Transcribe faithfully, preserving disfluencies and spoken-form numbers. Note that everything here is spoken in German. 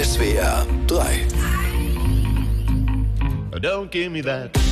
S W R drei. Don't give me that